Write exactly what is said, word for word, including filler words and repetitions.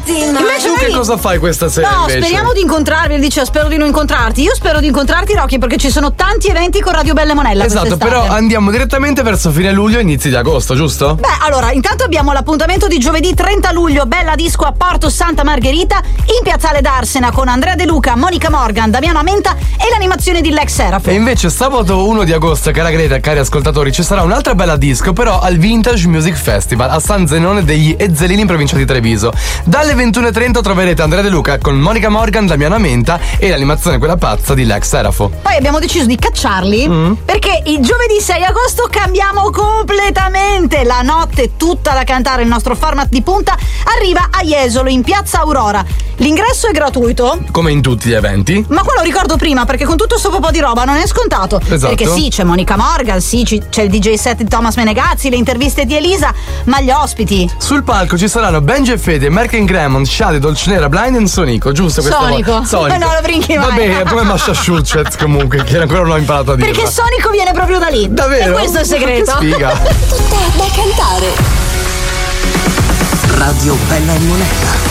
Invece tu che noi... cosa fai questa sera? No, invece? speriamo di incontrarvi. Dice, spero di non incontrarti. Io spero di incontrarti, Rocky, perché ci sono tanti eventi con Radio Bella Monella. Esatto, però andiamo direttamente verso fine luglio e inizi di agosto, giusto? Beh, allora, intanto abbiamo l'appuntamento di giovedì trenta luglio, Bella Disco a Porto Santa Margherita, in Piazzale d'Arsena con Andrea De Luca, Monica Morgan, Damiano Amenta e l'animazione di Lex Serafo. E invece sabato primo di agosto, cara Greta e cari ascoltatori, ci sarà un'altra Bella Disco, però al Vintage Music Festival a San Zenone degli Ezzelini in provincia di Treviso. Dalle ventuno e trenta troverete Andrea De Luca con Monica Morgan, Damiano Amenta e l'animazione quella pazza di Lex Serafo. Poi abbiamo deciso di cacciarli mm. perché il giovedì sei agosto cambiamo completamente. La notte tutta da cantare, il nostro format di punta arriva a Jesolo in Piazza Aurora. L'ingresso è gratuito, come in tutti gli eventi, ma quello ricordo prima perché con tutto sto po' di roba non è scontato. Esatto. Perché sì, c'è Monica Morgan, sì, c'è il D J set di Thomas Menegazzi, le interviste di Elisa, ma gli ospiti sul palco ci saranno Benji e Fede, Merck and Gremon, Shade, Dolcenera, Blind e Sonico, giusto? Sonico. Sonico. No, lo brinchi mai. Vabbè, come Massachusetts comunque, che ancora non ho imparato a dire. Perché Sonico viene proprio da lì. Davvero? E questo è il segreto. Che sfiga. Tutta da cantare. Radio Bella e Monella.